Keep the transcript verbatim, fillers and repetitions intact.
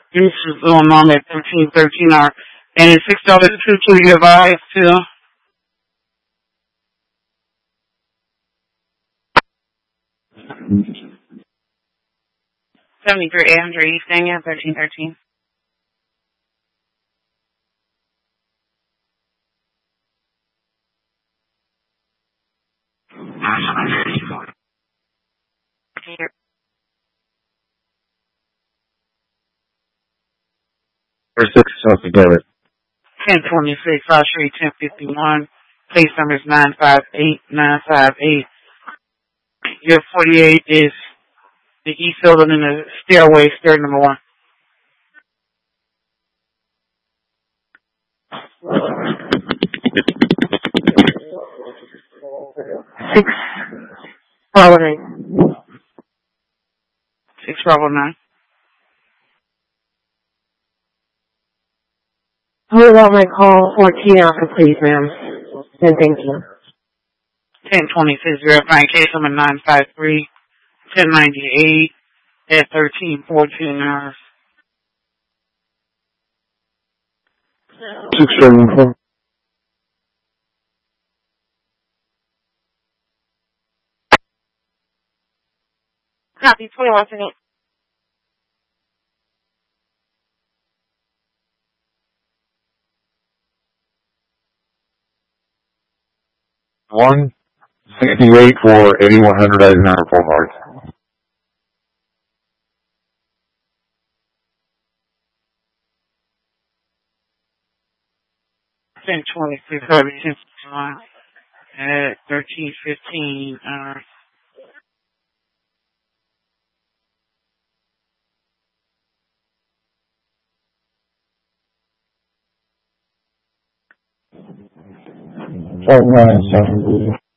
This is going on at thirteen thirteen hour. And it's six dollars two to your advice too. Seventy-three Andrew East Daniel, thirteen thirteen. Or six altogether. Ten twenty six, South Street, ten fifty one. Case number is nine five eight nine five eight. Your forty eight is the east building in the stairway, stair number one. Six Bravo nine. Six Bravo nine. Hold on my call fourteen officer, please, ma'am. And thank you. Ten twenty six, verifying case number nine five three ten ninety eight at thirteen fourteen hours. Six seven four. Copy, twenty-one second. One sixty-eight for eighty-one hundred Eisenhower Boulevard. Ten twenty six, ten fifty-one at thirteen fifteen hours. Five nine seven.